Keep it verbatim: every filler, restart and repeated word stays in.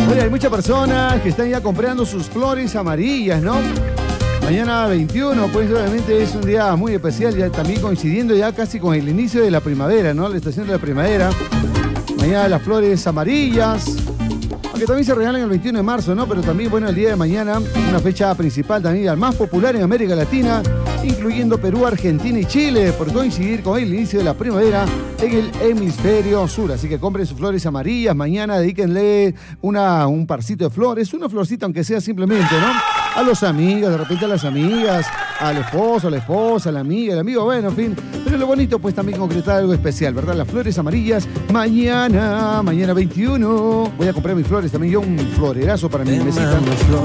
Oye, hay muchas personas que están ya comprando sus flores amarillas, ¿no? Mañana veintiuno, pues obviamente es un día muy especial, ya también coincidiendo ya casi con el inicio de la primavera, ¿no? La estación de la primavera. Mañana las flores amarillas, aunque también se regalan el veintiuno de marzo, ¿no? Pero también, bueno, el día de mañana, una fecha principal también, la más popular en América Latina, incluyendo Perú, Argentina y Chile, por coincidir con el inicio de la primavera en el hemisferio sur. Así que compren sus flores amarillas, mañana dedíquenle una, un parcito de flores, una florcita, aunque sea simplemente, ¿no? A los amigos, de repente a las amigas, al esposo, a la esposa, a la amiga, el amigo, bueno, en fin. Pero lo bonito, pues, también concretar algo especial, ¿verdad? Las flores amarillas, mañana, mañana veintiuno. Voy a comprar mis flores, también yo un florerazo para mi mesita.